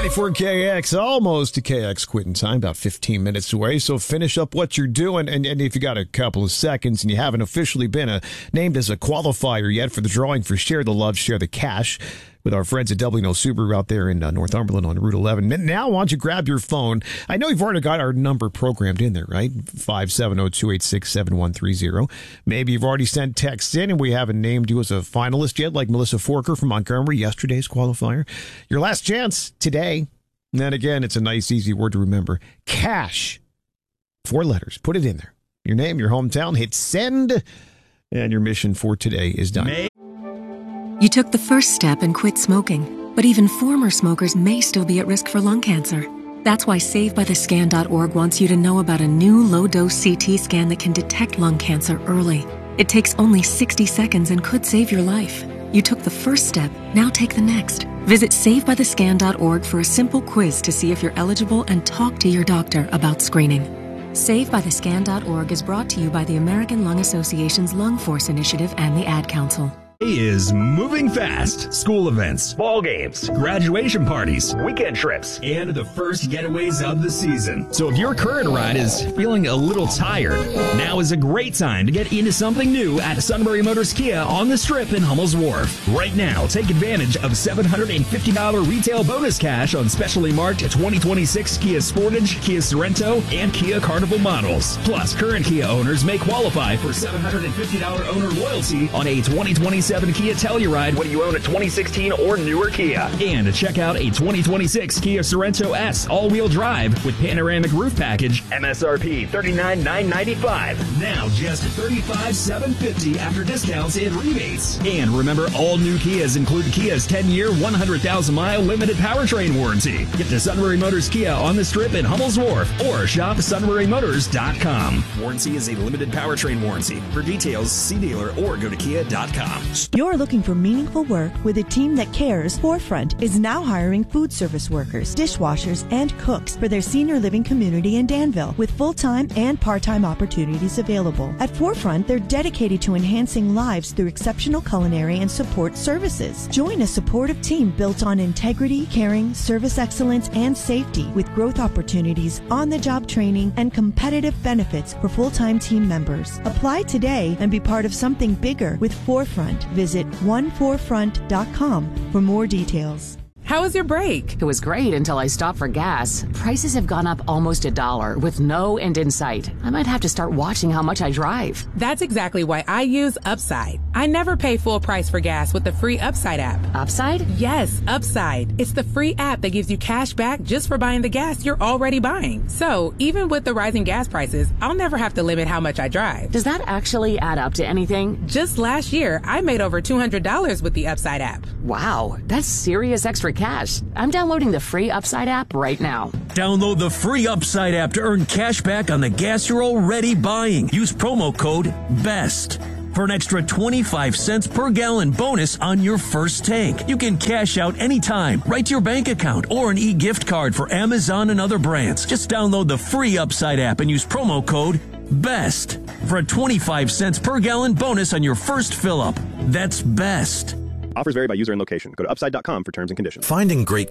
94KX, almost to KX quitting time, about 15 minutes away. So finish up what you're doing. And if you got a couple of seconds and you haven't officially been named as a qualifier yet for the drawing for Share the Love, Share the Cash with our friends at W&O Subaru out there in Northumberland on Route 11. Now, why don't you grab your phone? I know you've already got our number programmed in there, right? 570-286-7130. Maybe you've already sent texts in and we haven't named you as a finalist yet, like Melissa Forker from Montgomery, yesterday's qualifier. Your last chance today. And then again, it's a nice, easy word to remember. Cash. 4 letters. Put it in there. Your name, your hometown, hit send, and your mission for today is done. You took the first step and quit smoking, but even former smokers may still be at risk for lung cancer. That's why SaveByTheScan.org wants you to know about a new low-dose CT scan that can detect lung cancer early. It takes only 60 seconds and could save your life. You took the first step, now take the next. Visit SaveByTheScan.org for a simple quiz to see if you're eligible and talk to your doctor about screening. SaveByTheScan.org is brought to you by the American Lung Association's Lung Force Initiative and the Ad Council. Is moving fast. School events, ball games, graduation parties, weekend trips, and the first getaways of the season. So if your current ride is feeling a little tired, now is a great time to get into something new at Sunbury Motors Kia on the Strip in Hummel's Wharf. Right now, take advantage of $750 retail bonus cash on specially marked 2026 Kia Sportage, Kia Sorento, and Kia Carnival models. Plus, current Kia owners may qualify for $750 owner loyalty on a 2027 Kia Telluride when you own a 2016 or newer Kia. And check out a 2026 Kia Sorento S all-wheel drive with panoramic roof package, MSRP $39,995. Now just $35,750 after discounts and rebates. And remember, all new Kias include Kia's 10-year, 100,000-mile limited powertrain warranty. Get to Sunbury Motors Kia on the Strip in Hummel's Wharf or shop sunburymotors.com. Warranty is a limited powertrain warranty. For details, see dealer or go to kia.com. You're looking for meaningful work with a team that cares. Forefront is now hiring food service workers, dishwashers, and cooks for their senior living community in Danville, with full-time and part-time opportunities available. At Forefront, they're dedicated to enhancing lives through exceptional culinary and support services. Join a supportive team built on integrity, caring, service excellence, and safety, with growth opportunities, on-the-job training, and competitive benefits for full-time team members. Apply today and be part of something bigger with Forefront. Visit oneforefront.com for more details. How was your break? It was great until I stopped for gas. Prices have gone up almost $1 with no end in sight. I might have to start watching how much I drive. That's exactly why I use Upside. I never pay full price for gas with the free Upside app. Upside? Yes, Upside. It's the free app that gives you cash back just for buying the gas you're already buying. So even with the rising gas prices, I'll never have to limit how much I drive. Does that actually add up to anything? Just last year, I made over $200 with the Upside app. Wow, that's serious extra cash. I'm downloading the free Upside app right now. Download the free Upside app to earn cash back on the gas you're already buying. Use promo code BEST for an extra 25 cents per gallon bonus on your first tank. You can cash out anytime, right to your bank account, or an e-gift card for Amazon and other brands. Just download the free Upside app and use promo code BEST for a 25 cents per gallon bonus on your first fill-up. That's BEST. Offers vary by user and location. Go to upside.com for terms and conditions. Finding great